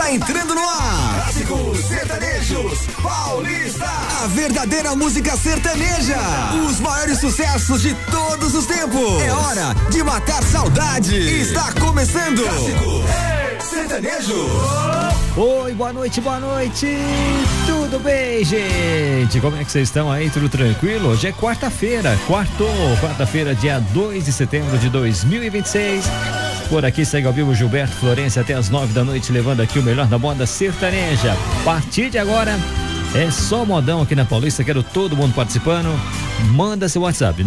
está entrando no ar. Clássicos Sertanejos Paulista. A verdadeira música sertaneja. Os maiores sucessos de todos os tempos. É hora de matar saudade. Está começando. Clássicos Sertanejos. Oi, boa noite, boa noite. Tudo bem, gente? Como é que vocês estão aí? Tudo tranquilo? Hoje é quarta-feira, quarta-feira, dia 2 de setembro de 2026. Por aqui segue ao vivo Gilberto Florencio até as 9 da noite, levando aqui o melhor da moda sertaneja. A partir de agora é só modão aqui na Paulista, quero todo mundo participando. Manda seu WhatsApp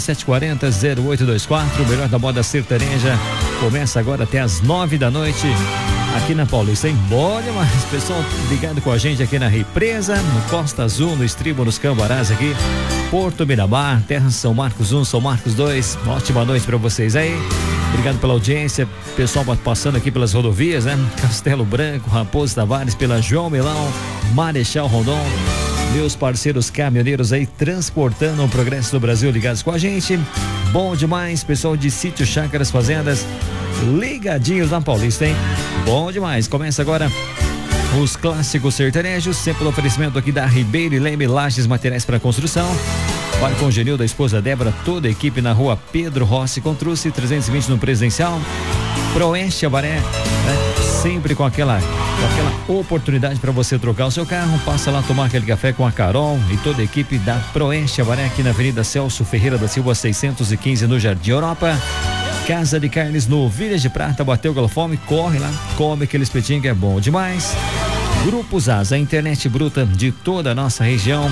99740-0824, o melhor da moda sertaneja. Começa agora até as 9 da noite aqui na Paulista, hein? Bom demais, pessoal ligado com a gente aqui na Represa, no Costa Azul, no Estribo, nos Cambarás aqui, Porto Miramar, Terra São Marcos 1, São Marcos 2. Ótima noite pra vocês aí. Obrigado pela audiência, pessoal passando aqui pelas rodovias, né? Castelo Branco, Raposo Tavares, pela João Milão, Marechal Rondon, meus parceiros caminhoneiros aí transportando o progresso do Brasil ligados com a gente. Bom demais, pessoal de Sítio, Chácaras, Fazendas, ligadinhos na Paulista, hein? Bom demais, começa agora os clássicos sertanejos, sempre no oferecimento aqui da Ribeiro e Leme Lajes, materiais para construção. Fale com o Genil da esposa Débora, toda a equipe na rua Pedro Rossi com Truce, 320 no Presidencial. Proeste Avaré, né? Sempre com aquela oportunidade para você trocar o seu carro. Passa lá tomar aquele café com a Carol e toda a equipe da Proeste Avaré aqui na Avenida Celso Ferreira da Silva 615 no Jardim Europa. Casa de Carnes no Vilhas de Prata, bateu aquela fome, corre lá, come aquele espetinho que é bom demais. Grupo Zaz, a internet bruta de toda a nossa região.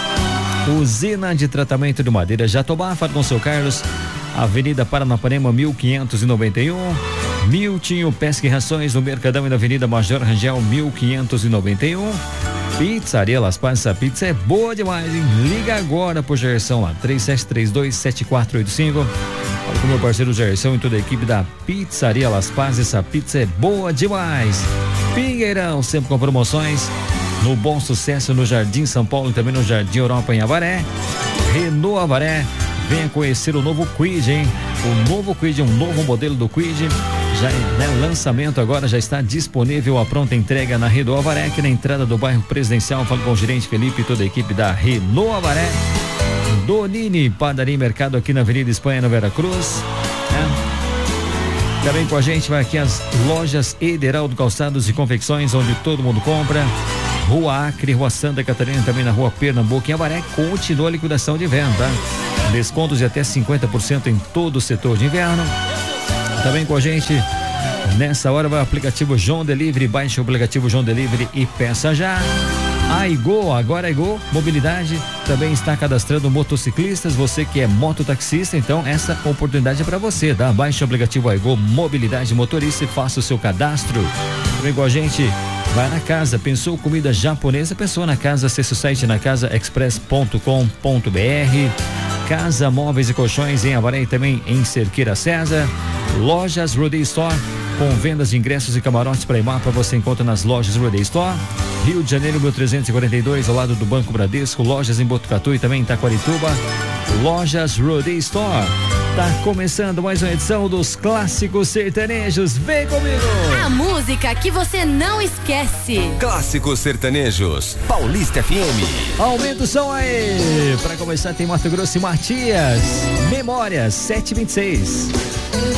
Usina de tratamento de madeira Jatobá, fala com o seu Carlos, Avenida Paranapanema 1591, Miltinho Pesca e Rações no Mercadão e na Avenida Major Rangel 1591. Pizzaria Las Pazes, essa pizza é boa demais, hein? Liga agora pro Gerson lá, 3732-7485. Fala com o meu parceiro Gerson e toda a equipe da Pizzaria Las Pazes, essa pizza é boa demais. Pingueirão, sempre com promoções. No Bom Sucesso, no Jardim São Paulo e também no Jardim Europa em Avaré. Renault Avaré, venha conhecer o novo Kwid, hein? O novo Kwid, um novo modelo do Kwid. Já lançamento agora, já está disponível a pronta entrega na Renault Avaré, aqui na entrada do bairro Presidencial. Fala com o gerente Felipe e toda a equipe da Renault Avaré. Donini, Padaria e Mercado aqui na Avenida Espanha, no Veracruz. Também com a gente vai aqui as lojas Ederaldo Calçados e Confecções, onde todo mundo compra. Rua Acre, Rua Santa Catarina, também na Rua Pernambuco, em Avaré, continua a liquidação de inverno, tá? Descontos de até 50% em todo o setor de inverno. Também com a gente, nessa hora, vai o aplicativo João Delivery. Baixe o aplicativo João Delivery e peça já. A Igo, agora a Igo Mobilidade também está cadastrando motociclistas. Você que é mototaxista, então essa oportunidade é para você, tá? Baixe o aplicativo Igo Mobilidade Motorista e faça o seu cadastro. Também com a gente, vai na Casa, pensou comida japonesa? Pensou na Casa, acesse o site nacasaexpress.com.br. Casa Móveis e Colchões em Avaré e também em Cerqueira César. Lojas Roday Store, com vendas de ingressos e camarotes para Imapa, você encontra nas lojas Roday Store. Rio de Janeiro, 1342, ao lado do Banco Bradesco. Lojas em Botucatu e também em Taquarituba. Lojas Roday Store. Tá começando mais uma edição dos Clássicos Sertanejos. Vem comigo! A música que você não esquece. Clássicos Sertanejos Paulista FM. Aumenta o som aí! Para começar tem Mato Grosso e Matias. Memórias 726.